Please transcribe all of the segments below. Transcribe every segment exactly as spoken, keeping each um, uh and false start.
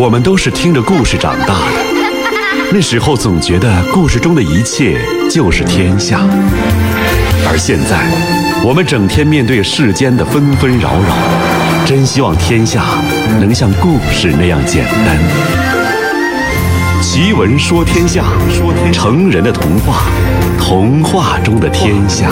我们都是听着故事长大的，那时候总觉得故事中的一切就是天下。而现在，我们整天面对世间的纷纷扰扰，真希望天下能像故事那样简单。奇闻说天下，成人的童话，童话中的天下。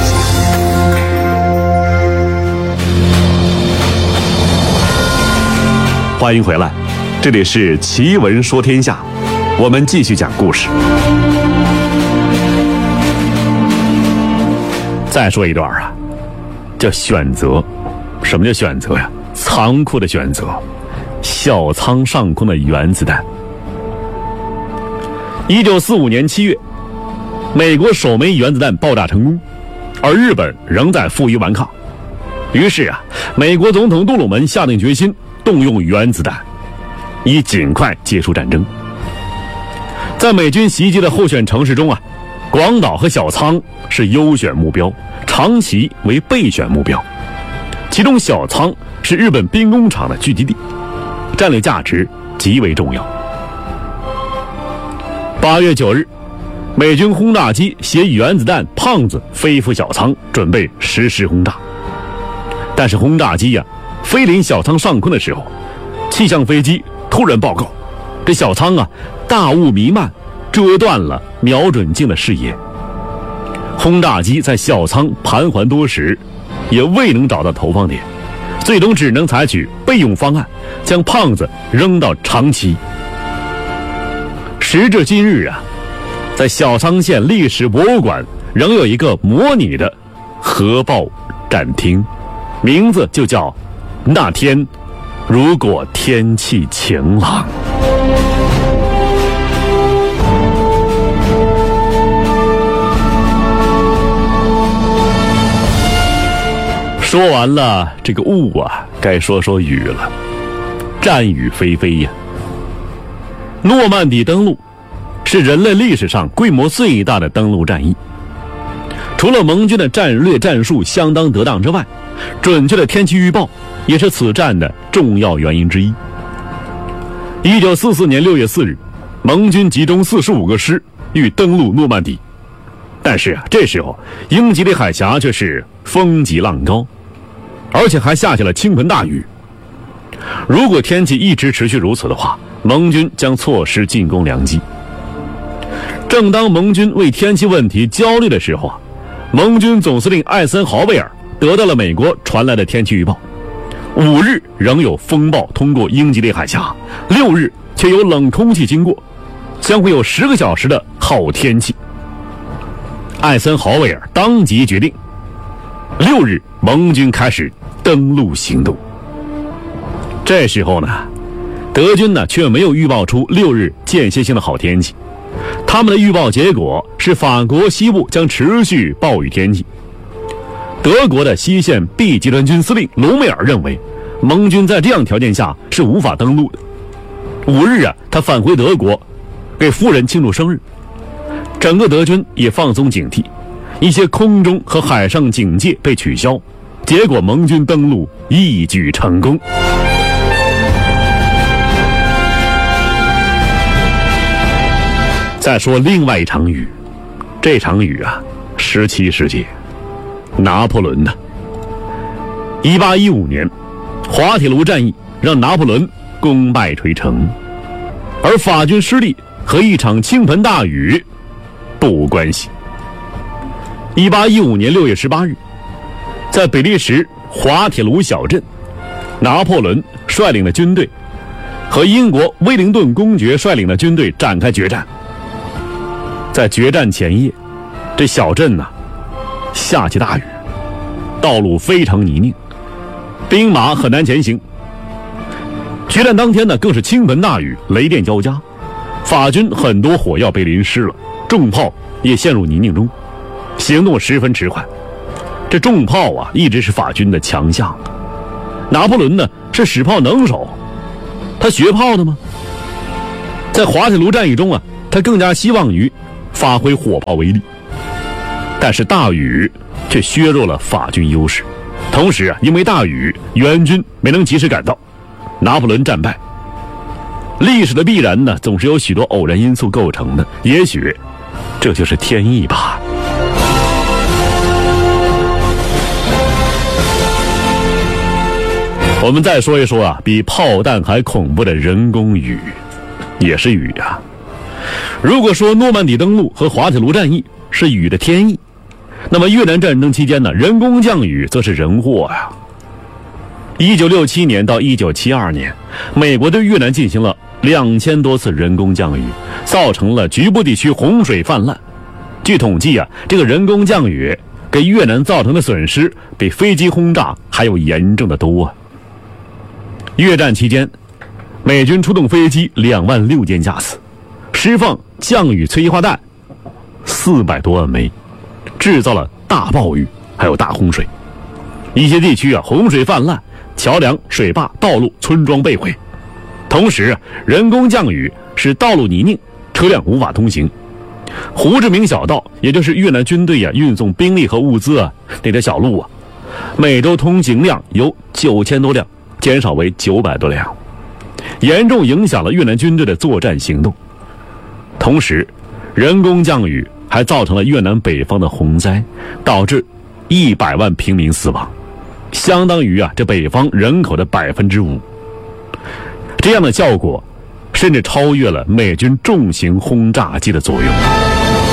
欢迎回来，这里是奇闻说天下，我们继续讲故事。再说一段啊，叫选择。什么叫选择呀？残酷的选择。小仓上空的原子弹。一九四五年七月，美国首枚原子弹爆炸成功，而日本仍在负隅顽抗。于是啊，美国总统杜鲁门下定决心动用原子弹，以尽快结束战争。在美军袭击的候选城市中啊，广岛和小仓是优选目标，长崎为备选目标。其中小仓是日本兵工厂的聚集地，战略价值极为重要。八月九日，美军轰炸机携原子弹胖子飞赴小仓，准备实施轰炸。但是轰炸机呀、啊，飞临小仓上空的时候，气象飞机突然报告，这小仓啊大雾弥漫，遮断了瞄准镜的视野。轰炸机在小仓盘桓多时，也未能找到投放点，最终只能采取备用方案，将胖子扔到长崎。时至今日啊，在小仓县历史博物馆仍有一个模拟的核爆展厅，名字就叫那天如果天气晴朗。说完了这个雾啊，该说说雨了。战雨霏霏呀。诺曼底登陆是人类历史上规模最大的登陆战役。除了盟军的战略战术相当得当之外，准确的天气预报也是此战的重要原因之一。一九四四年六月四日，盟军集中四十五个师欲登陆诺曼底，但是啊，这时候英吉利海峡却是风急浪高，而且还下起了倾盆大雨。如果天气一直持续如此的话，盟军将错失进攻良机。正当盟军为天气问题焦虑的时候啊，盟军总司令艾森豪威尔得到了美国传来的天气预报，五日仍有风暴通过英吉利海峡，六日却有冷空气经过，将会有十个小时的好天气。艾森豪威尔当即决定，六日盟军开始登陆行动。这时候呢，德军呢却没有预报出六日间歇性的好天气，他们的预报结果是法国西部将持续暴雨天气。德国的西线 B 集团军司令隆美尔认为，盟军在这样条件下是无法登陆的。五日啊，他返回德国，给夫人庆祝生日。整个德军也放松警惕，一些空中和海上警戒被取消，结果盟军登陆一举成功。再说另外一场雨，这场雨啊，十七世纪，拿破仑呢。一八一五年，滑铁卢战役让拿破仑功败垂成，而法军失利和一场倾盆大雨不无关系。一八一五年六月十八日，在比利时滑铁卢小镇，拿破仑率领的军队和英国威灵顿公爵率领的军队展开决战。在决战前夜，这小镇呢、啊、下起大雨，道路非常泥泞，兵马很难前行。决战当天呢，更是倾盆大雨，雷电交加，法军很多火药被淋湿了，重炮也陷入泥泞中，行动十分迟缓。这重炮啊，一直是法军的强项。拿破仑呢是使炮能手，他学炮的吗？在滑铁卢战役中啊，他更加希望于发挥火炮威力，但是大雨却削弱了法军优势。同时啊，因为大雨，援军没能及时赶到，拿破仑战败。 历史的必然呢，总是由许多偶然因素构成的，也许这就是天意吧。我们再说一说啊，比炮弹还恐怖的人工雨，也是雨啊。如果说诺曼底登陆和滑铁卢战役是雨的天意，那么越南战争期间呢，人工降雨则是人祸呀。一九六七年到一九七二年，美国对越南进行了两千多次人工降雨，造成了局部地区洪水泛滥。据统计啊，这个人工降雨给越南造成的损失比飞机轰炸还要严重的多啊。越战期间，美军出动飞机两万六千架次，释放降雨催化弹四百多万枚，制造了大暴雨，还有大洪水。一些地区啊，洪水泛滥，桥梁、水坝、道路、村庄被毁。同时啊，人工降雨使道路泥泞，车辆无法通行。胡志明小道，也就是越南军队啊运送兵力和物资啊那条小路啊，每周通行量由九千多辆减少为九百多辆，严重影响了越南军队的作战行动。同时，人工降雨还造成了越南北方的洪灾，导致一百万平民死亡，相当于啊这北方人口的百分之五。这样的效果，甚至超越了美军重型轰炸机的作用。